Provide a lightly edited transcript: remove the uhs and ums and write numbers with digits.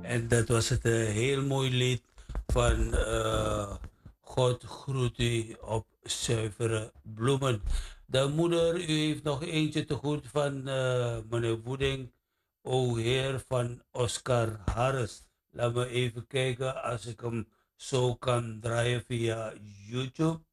En dat was het heel mooi lied van God groet u op zuivere bloemen. De moeder, u heeft nog eentje te goed van meneer Woeding. O Heer van Oscar Harris. Laat me even kijken als ik hem zo kan draaien via YouTube.